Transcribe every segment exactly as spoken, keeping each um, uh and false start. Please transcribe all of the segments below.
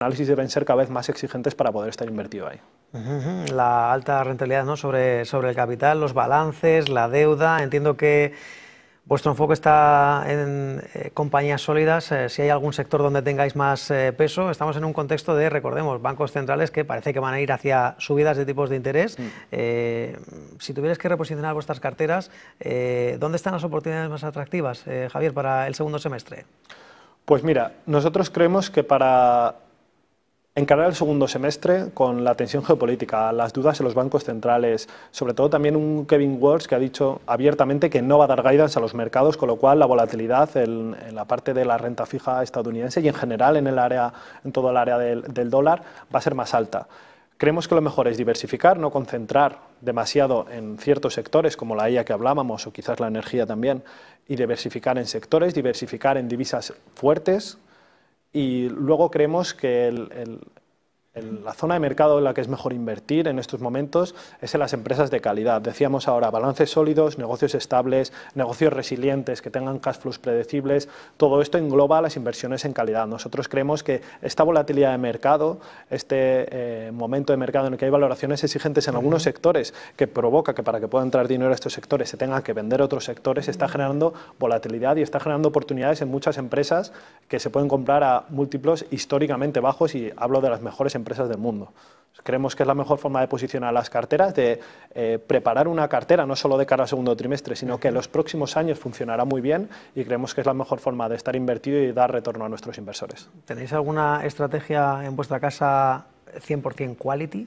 análisis deben ser cada vez más exigentes para poder estar invertido ahí. Uh-huh. La alta rentabilidad, ¿no?, sobre, sobre el capital, los balances, la deuda. Entiendo que vuestro enfoque está en eh, compañías sólidas. Eh, si hay algún sector donde tengáis más eh, peso, estamos en un contexto de, recordemos, bancos centrales que parece que van a ir hacia subidas de tipos de interés. Mm. Eh, si tuvierais que reposicionar vuestras carteras, eh, ¿dónde están las oportunidades más atractivas, eh, Javier, para el segundo semestre? Pues mira, nosotros creemos que para encarar el segundo semestre, con la tensión geopolítica, las dudas en los bancos centrales, sobre todo también un Kevin Warsh que ha dicho abiertamente que no va a dar guidance a los mercados, con lo cual la volatilidad en, en la parte de la renta fija estadounidense y en general en, el área, en todo el área del, del dólar va a ser más alta. Creemos que lo mejor es diversificar, no concentrar demasiado en ciertos sectores como la I A que hablábamos o quizás la energía también, y diversificar en sectores, diversificar en divisas fuertes. Y luego creemos que el, el, el, la zona de mercado en la que es mejor invertir en estos momentos es en las empresas de calidad. Decíamos ahora, balances sólidos, negocios estables, negocios resilientes que tengan cash flows predecibles. Todo esto engloba las inversiones en calidad. Nosotros creemos que esta volatilidad de mercado, este eh, momento de mercado en el que hay valoraciones exigentes en algunos sectores que provoca que para que pueda entrar dinero a estos sectores se tenga que vender otros sectores, está generando volatilidad y está generando oportunidades en muchas empresas que se pueden comprar a múltiplos históricamente bajos, y hablo de las mejores empresas del mundo. Creemos que es la mejor forma de posicionar las carteras, de eh, preparar una cartera no solo de cara al segundo trimestre, sino que en los próximos años funcionará muy bien, y creemos que es la mejor forma de estar invertido y dar retorno a nuestros inversores. ¿Tenéis alguna estrategia en vuestra casa cien por cien quality?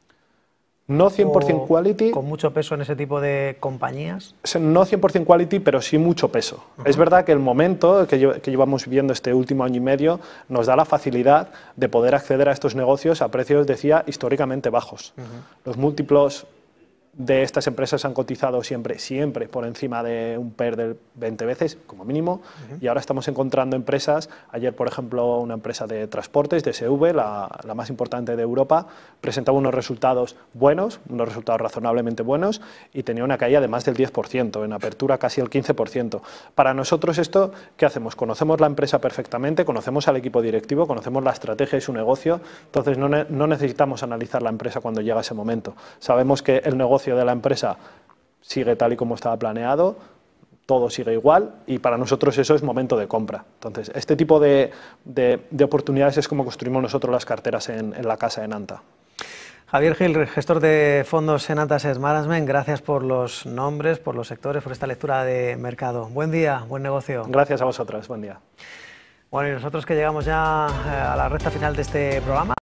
No cien por cien quality. ¿Con mucho peso en ese tipo de compañías? No cien por cien quality, pero sí mucho peso. Uh-huh. Es verdad que el momento que, lle que llevamos viviendo este último año y medio nos da la facilidad de poder acceder a estos negocios a precios, decía, históricamente bajos. Uh-huh. Los múltiplos de estas empresas han cotizado siempre, siempre por encima de un P E R de veinte veces, como mínimo, uh-huh. y ahora estamos encontrando empresas. Ayer, por ejemplo, una empresa de transportes, D S V, la, la más importante de Europa, presentaba unos resultados buenos, unos resultados razonablemente buenos, y tenía una caída de más del diez por ciento, en apertura casi el quince por ciento. Para nosotros esto, ¿qué hacemos? Conocemos la empresa perfectamente, conocemos al equipo directivo, conocemos la estrategia y su negocio, entonces no, ne no necesitamos analizar la empresa cuando llega ese momento. Sabemos que el negocio de la empresa sigue tal y como estaba planeado, todo sigue igual, y para nosotros eso es momento de compra. Entonces, este tipo de, de, de oportunidades es como construimos nosotros las carteras en, en la casa en Anta. Javier Gil, gestor de fondos en Anta Asset Management, gracias por los nombres, por los sectores, por esta lectura de mercado. Buen día, buen negocio. Gracias a vosotras, buen día. Bueno, y nosotros que llegamos ya a la recta final de este programa.